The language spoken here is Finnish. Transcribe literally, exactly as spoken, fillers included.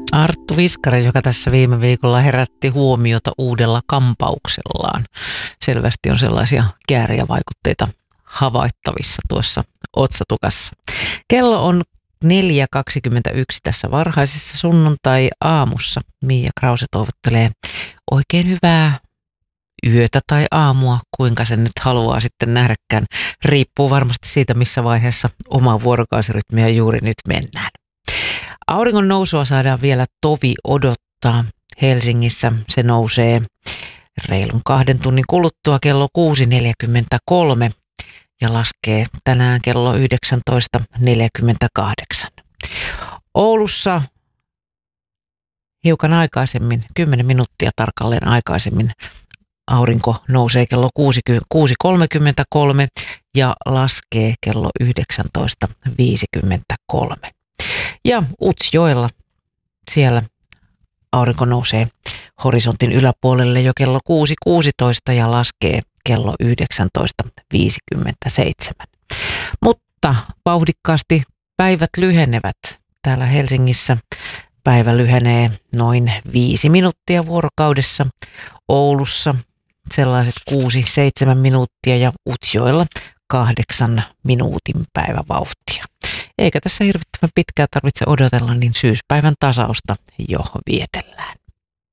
Arttu Viskari, joka tässä viime viikolla herätti huomiota uudella kampauksellaan. Selvästi on sellaisia kääriä vaikutteita havaittavissa tuossa otsatukassa. Kello on neljä kaksikymmentäyksi tässä varhaisessa sunnuntai-aamussa. Miia Krause toivottelee oikein hyvää yötä tai aamua, kuinka sen nyt haluaa sitten nähdäkään. Riippuu varmasti siitä, missä vaiheessa omaa vuorokausirytmiä juuri nyt mennään. Auringon nousua saadaan vielä tovi odottaa. Helsingissä se nousee reilun kahden tunnin kuluttua kello kuusi neljäkymmentäkolme ja laskee tänään kello yhdeksäntoista neljäkymmentäkahdeksan. Oulussa hiukan aikaisemmin, kymmenen minuuttia tarkalleen aikaisemmin, aurinko nousee kello kuusi kolmekymmentäkolme ja laskee kello yhdeksäntoista viisikymmentäkolme. Ja Utsjoella siellä aurinko nousee horisontin yläpuolelle jo kello kuusi kuusitoista ja laskee kello yhdeksäntoista viisikymmentäseitsemän. Mutta vauhdikkaasti päivät lyhenevät. Täällä Helsingissä päivä lyhenee noin viisi minuuttia vuorokaudessa. Oulussa sellaiset kuusi seitsemän minuuttia ja Utsjoella kahdeksan minuutin päivävauhtia. Eikä tässä hirvittävän pitkään tarvitse odotella, niin syyspäivän tasausta jo vietellään.